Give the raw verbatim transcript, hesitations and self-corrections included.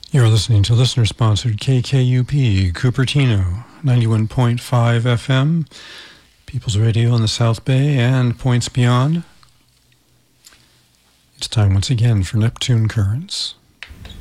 You're listening to listener-sponsored K K U P, Cupertino, ninety-one point five F M, People's Radio in the South Bay and points beyond. It's time once again for Neptune Currents.